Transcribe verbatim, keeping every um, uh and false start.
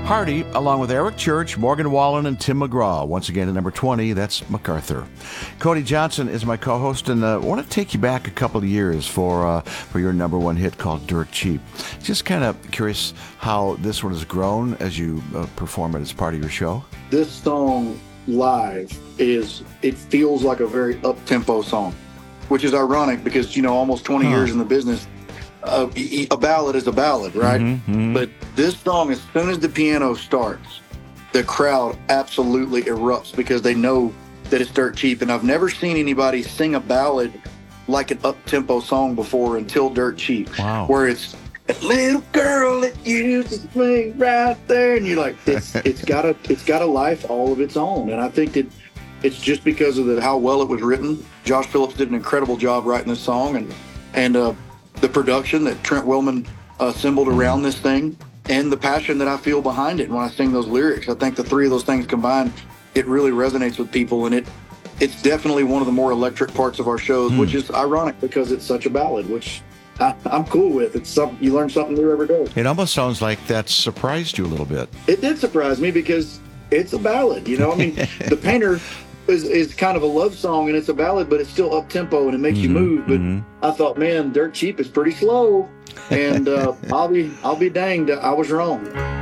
Hardy, along with Eric Church, Morgan Wallen, and Tim McGraw. Once again, at number twenty, that's MacArthur. Cody Johnson is my co-host, and uh, I want to take you back a couple of years for uh, for your number one hit called Dirt Cheap. Just kind of curious how this one has grown as you uh, perform it as part of your show. This song live is, it feels like a very up-tempo song, which is ironic because, you know, almost twenty huh. years in the business, Uh, a ballad is a ballad, right? Mm-hmm, mm-hmm. But this song, as soon as the piano starts, the crowd absolutely erupts because they know that it's dirt cheap. And I've never seen anybody sing a ballad like an up-tempo song before until Dirt Cheap. Wow. Where it's a little girl that used to swing right there, and you're like, it's it's got a it's got a life all of its own. And I think that it's just because of the, how well it was written. Josh Phillips did an incredible job writing this song, and and uh, the production that Trent Willman uh, assembled around this thing, and the passion that I feel behind it when I sing those lyrics. I think the three of those things combined, it really resonates with people, and it it's definitely one of the more electric parts of our shows, mm. which is ironic because it's such a ballad, which I, I'm cool with. It's something you learn something new every day. It almost sounds like that surprised you a little bit. It did surprise me because it's a ballad, you know. I mean, The Painter is, is kind of a love song, and it's a ballad, but it's still up tempo and it makes mm-hmm, you move. But mm-hmm. I thought, man, Dirt Cheap is pretty slow, and uh, I'll be I'll be danged, I was wrong.